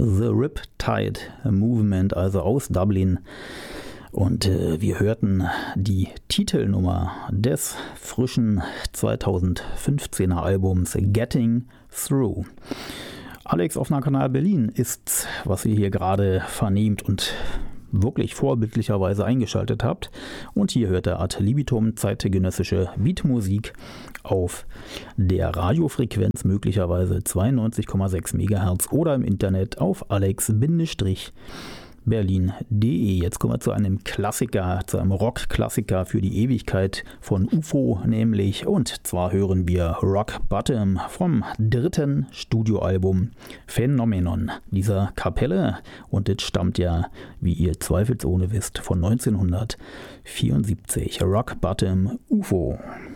The Riptide Movement, also aus Dublin. Und wir hörten die Titelnummer des frischen 2015er Albums Getting Through. Alex auf Kanal Berlin ist, was ihr hier gerade vernehmt und wirklich vorbildlicherweise eingeschaltet habt. Und hier hört ihr Ad libitum zeitgenössische Beatmusik auf der Radiofrequenz, möglicherweise 92,6 MHz oder im Internet auf alex-berlin.de. Jetzt kommen wir zu einem Klassiker, zu einem Rock-Klassiker für die Ewigkeit von UFO nämlich. Und zwar hören wir Rock Bottom vom dritten Studioalbum Phenomenon dieser Kapelle. Und das stammt ja, wie ihr zweifelsohne wisst, von 1974. Rock Bottom UFO.